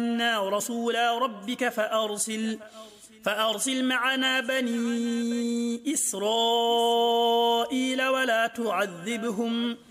رسول ربك فأرسل معنا بني إسرائيل ولا تعذبهم